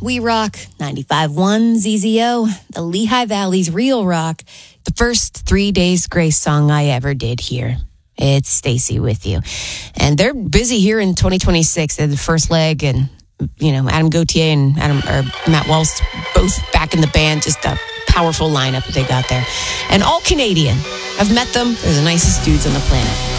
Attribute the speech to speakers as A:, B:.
A: We Rock, 95.1 ZZO, the Lehigh Valley's Real Rock, the first 3 Days Grace song I ever did here. It's Stacy with you. And they're busy here in 2026. They're the first leg, and, Adam Gauthier and Matt Walsh, both back in the band. Just a powerful lineup that they got there. And all Canadian. I've met them. They're the nicest dudes on the planet.